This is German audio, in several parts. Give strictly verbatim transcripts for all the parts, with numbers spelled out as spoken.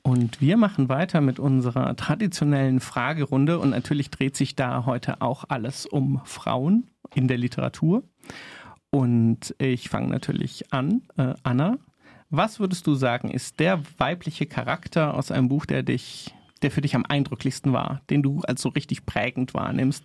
Und wir machen weiter mit unserer traditionellen Fragerunde und natürlich dreht sich da heute auch alles um Frauen in der Literatur. Und ich fange natürlich an. Äh, Anna, was würdest du sagen, ist der weibliche Charakter aus einem Buch, der dich, der für dich am eindrücklichsten war, den du als so richtig prägend wahrnimmst?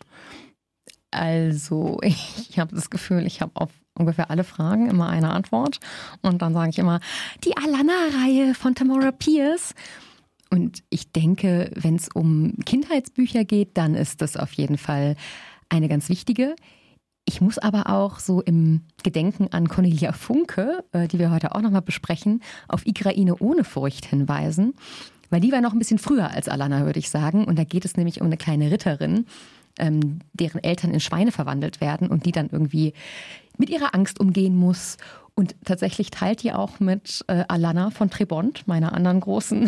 Also, ich habe das Gefühl, ich habe auf ungefähr alle Fragen immer eine Antwort. Und dann sage ich immer, die Alanna-Reihe von Tamora Pierce. Und ich denke, wenn es um Kindheitsbücher geht, dann ist das auf jeden Fall eine ganz wichtige. Ich muss aber auch so im Gedenken an Cornelia Funke, die wir heute auch nochmal besprechen, auf Igraine ohne Furcht hinweisen. Weil die war noch ein bisschen früher als Alanna, würde ich sagen. Und da geht es nämlich um eine kleine Ritterin, ähm, deren Eltern in Schweine verwandelt werden und die dann irgendwie mit ihrer Angst umgehen muss. Und tatsächlich teilt die auch mit äh, Alanna von Trebont, meiner anderen großen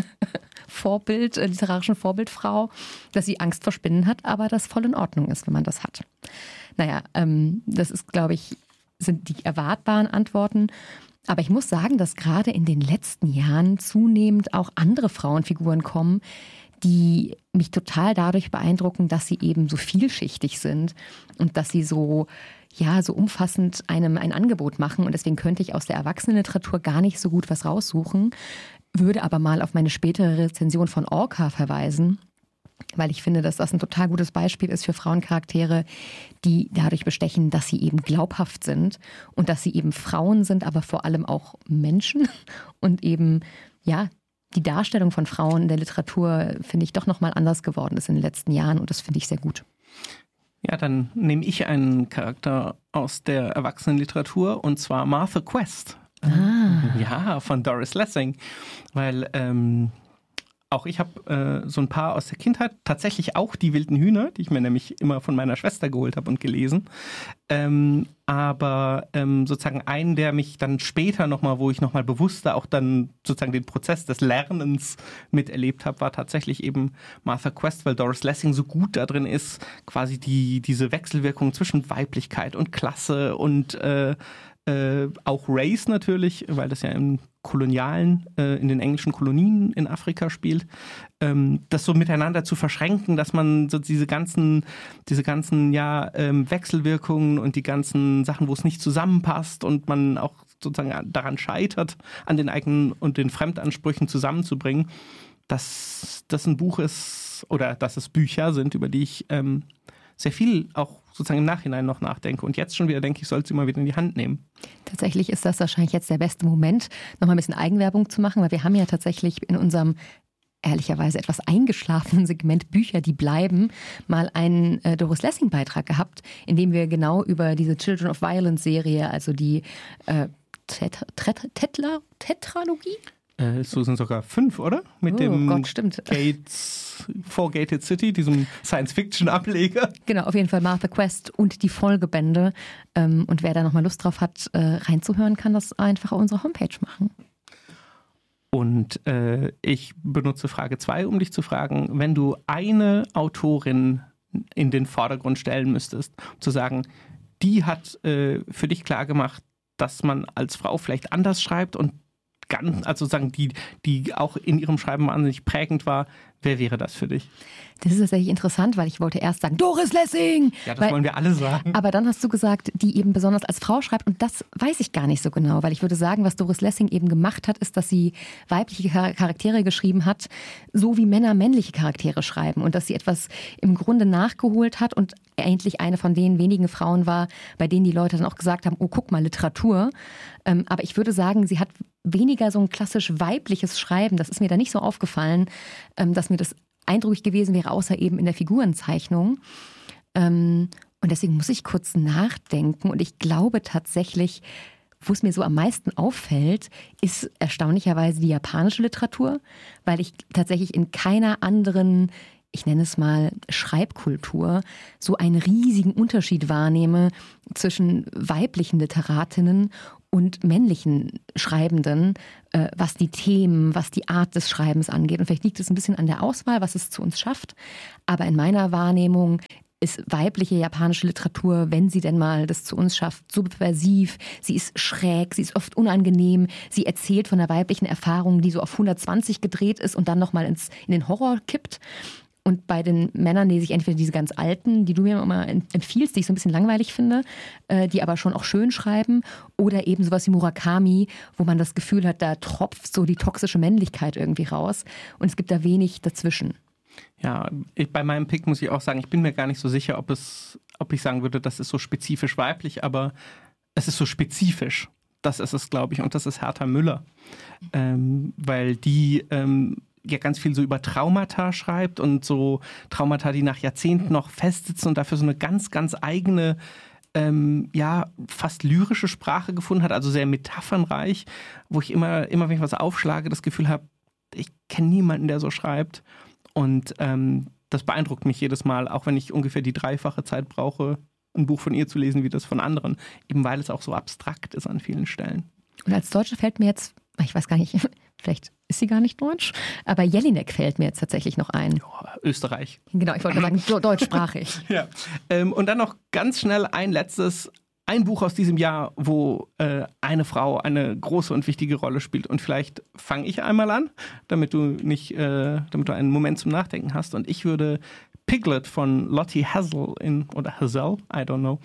Vorbild, äh, literarischen Vorbildfrau, dass sie Angst vor Spinnen hat, aber das voll in Ordnung ist, wenn man das hat. Naja, ähm, das ist, glaube ich, sind die erwartbaren Antworten. Aber ich muss sagen, dass gerade in den letzten Jahren zunehmend auch andere Frauenfiguren kommen, die mich total dadurch beeindrucken, dass sie eben so vielschichtig sind und dass sie so, ja, so umfassend einem ein Angebot machen. Und deswegen könnte ich aus der Erwachsenenliteratur gar nicht so gut was raussuchen, würde aber mal auf meine spätere Rezension von Orca verweisen, weil ich finde, dass das ein total gutes Beispiel ist für Frauencharaktere, die dadurch bestechen, dass sie eben glaubhaft sind und dass sie eben Frauen sind, aber vor allem auch Menschen und eben, ja, die Darstellung von Frauen in der Literatur, finde ich, doch nochmal anders geworden ist in den letzten Jahren und das finde ich sehr gut. Ja, dann nehme ich einen Charakter aus der Erwachsenenliteratur und zwar Martha Quest. Ah. Ja, von Doris Lessing, weil ähm, auch ich habe äh, so ein paar aus der Kindheit, tatsächlich auch die wilden Hühner, die ich mir nämlich immer von meiner Schwester geholt habe und gelesen. Ähm, aber ähm, sozusagen einen, der mich dann später nochmal, wo ich nochmal bewusster auch dann sozusagen den Prozess des Lernens miterlebt habe, war tatsächlich eben Martha Quest, weil Doris Lessing so gut da drin ist, quasi die diese Wechselwirkung zwischen Weiblichkeit und Klasse und äh, äh, auch Race natürlich, weil das ja im kolonialen, äh, in den englischen Kolonien in Afrika spielt, ähm, das so miteinander zu verschränken, dass man so diese ganzen, diese ganzen ja, ähm, Wechselwirkungen und die ganzen Sachen, wo es nicht zusammenpasst und man auch sozusagen daran scheitert, an den eigenen und den Fremdansprüchen zusammenzubringen, dass das ein Buch ist oder dass es Bücher sind, über die ich ähm, sehr viel auch sozusagen im Nachhinein noch nachdenke. Und jetzt schon wieder denke ich, sollte sie mal wieder in die Hand nehmen. Tatsächlich ist das wahrscheinlich jetzt der beste Moment, nochmal ein bisschen Eigenwerbung zu machen, weil wir haben ja tatsächlich in unserem ehrlicherweise etwas eingeschlafenen Segment Bücher, die bleiben, mal einen äh, Doris Lessing-Beitrag gehabt, in dem wir genau über diese Children of Violence-Serie, also die äh, Tet- Tet- Tetla- Tetralogie? Äh, so sind sogar fünf, oder? Mit oh, dem Gott, stimmt. Gates, Four Gated City, diesem Science-Fiction-Ableger. Genau, auf jeden Fall Martha Quest und die Folgebände. Ähm, und wer da nochmal Lust drauf hat, äh, reinzuhören, kann das einfach auf unserer Homepage machen. Und äh, ich benutze Frage zwei, um dich zu fragen, wenn du eine Autorin in den Vordergrund stellen müsstest, um zu sagen, die hat äh, für dich klar gemacht, dass man als Frau vielleicht anders schreibt und ganz, also sagen, die, die auch in ihrem Schreiben wahnsinnig prägend war, wer wäre das für dich? Das ist tatsächlich interessant, weil ich wollte erst sagen, Doris Lessing! Ja, das weil, wollen wir alle sagen. Aber dann hast du gesagt, die eben besonders als Frau schreibt und das weiß ich gar nicht so genau, weil ich würde sagen, was Doris Lessing eben gemacht hat, ist, dass sie weibliche Charaktere geschrieben hat, so wie Männer männliche Charaktere schreiben und dass sie etwas im Grunde nachgeholt hat und endlich eine von den wenigen Frauen war, bei denen die Leute dann auch gesagt haben, oh, guck mal, Literatur. Ähm, aber ich würde sagen, sie hat weniger so ein klassisch weibliches Schreiben, das ist mir da nicht so aufgefallen, ähm, dass mir das eindrücklich gewesen wäre, außer eben in der Figurenzeichnung. Ähm, und deswegen muss ich kurz nachdenken. Und ich glaube tatsächlich, wo es mir so am meisten auffällt, ist erstaunlicherweise die japanische Literatur, weil ich tatsächlich in keiner anderen, ich nenne es mal Schreibkultur, so einen riesigen Unterschied wahrnehme zwischen weiblichen Literatinnen und männlichen Schreibenden, äh, was die Themen, was die Art des Schreibens angeht. Und vielleicht liegt es ein bisschen an der Auswahl, was es zu uns schafft. Aber in meiner Wahrnehmung ist weibliche japanische Literatur, wenn sie denn mal das zu uns schafft, subversiv, sie ist schräg, sie ist oft unangenehm, sie erzählt von einer weiblichen Erfahrung, die so auf hundertzwanzig gedreht ist und dann nochmal ins in den Horror kippt. Und bei den Männern lese ich entweder diese ganz alten, die du mir immer empfiehlst, die ich so ein bisschen langweilig finde, äh, die aber schon auch schön schreiben, oder eben sowas wie Murakami, wo man das Gefühl hat, da tropft so die toxische Männlichkeit irgendwie raus und es gibt da wenig dazwischen. Ja, ich, bei meinem Pick muss ich auch sagen, ich bin mir gar nicht so sicher, ob es, ob ich sagen würde, das ist so spezifisch weiblich, aber es ist so spezifisch. Das ist es, glaube ich, und das ist Herta Müller, ähm, weil die ähm, ja ganz viel so über Traumata schreibt und so Traumata, die nach Jahrzehnten noch festsitzen und dafür so eine ganz, ganz eigene, ähm, ja, fast lyrische Sprache gefunden hat, also sehr metaphernreich, wo ich immer, immer wenn ich was aufschlage, das Gefühl habe, ich kenne niemanden, der so schreibt und ähm, das beeindruckt mich jedes Mal, auch wenn ich ungefähr die dreifache Zeit brauche, ein Buch von ihr zu lesen wie das von anderen, eben weil es auch so abstrakt ist an vielen Stellen. Und als Deutsche fällt mir jetzt, ich weiß gar nicht, vielleicht ist sie gar nicht deutsch, aber Jelinek fällt mir jetzt tatsächlich noch ein. Ja, Österreich. Genau, ich wollte sagen, deutschsprachig. Ja. Ähm, und dann noch ganz schnell ein letztes, ein Buch aus diesem Jahr, wo äh, eine Frau eine große und wichtige Rolle spielt. Und vielleicht fange ich einmal an, damit du nicht, äh, damit du einen Moment zum Nachdenken hast. Und ich würde Piglet von Lottie Hazel in, oder Hazel, I don't know,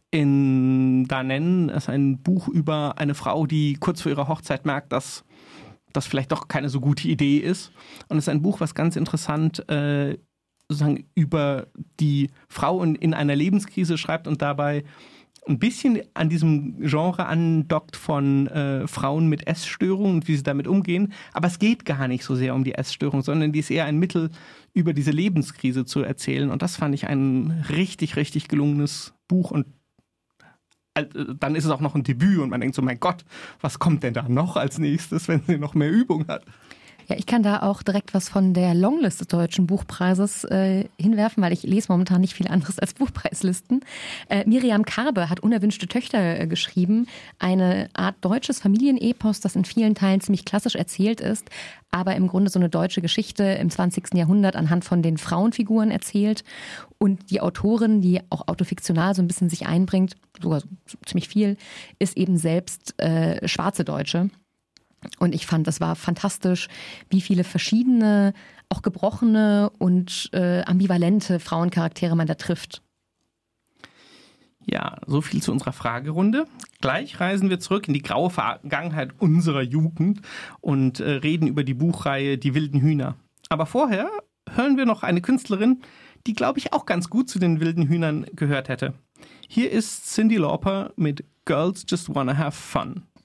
in da nennen. Es ist ein Buch über eine Frau, die kurz vor ihrer Hochzeit merkt, dass das vielleicht doch keine so gute Idee ist. Und es ist ein Buch, was ganz interessant äh, sozusagen über die Frau in, in einer Lebenskrise schreibt und dabei ein bisschen an diesem Genre andockt von äh, Frauen mit Essstörungen und wie sie damit umgehen. Aber es geht gar nicht so sehr um die Essstörung, sondern die ist eher ein Mittel, über diese Lebenskrise zu erzählen. Und das fand ich ein richtig, richtig gelungenes Buch. Und dann ist es auch noch ein Debüt und man denkt so, mein Gott, was kommt denn da noch als nächstes, wenn sie noch mehr Übung hat? Ja, ich kann da auch direkt was von der Longlist des Deutschen Buchpreises äh, hinwerfen, weil ich lese momentan nicht viel anderes als Buchpreislisten. Äh, Miriam Karbe hat Unerwünschte Töchter äh, geschrieben, eine Art deutsches Familienepos, das in vielen Teilen ziemlich klassisch erzählt ist, aber im Grunde so eine deutsche Geschichte im zwanzigsten Jahrhundert anhand von den Frauenfiguren erzählt. Und die Autorin, die auch autofiktional so ein bisschen sich einbringt, sogar so ziemlich viel, ist eben selbst äh, schwarze Deutsche. Und ich fand, das war fantastisch, wie viele verschiedene, auch gebrochene und äh, ambivalente Frauencharaktere man da trifft. Ja, so viel zu unserer Fragerunde. Gleich reisen wir zurück in die graue Vergangenheit unserer Jugend und äh, reden über die Buchreihe Die wilden Hühner. Aber vorher hören wir noch eine Künstlerin, die, glaube ich, auch ganz gut zu den wilden Hühnern gehört hätte. Hier ist Cyndi Lauper mit Girls Just Wanna Have Fun.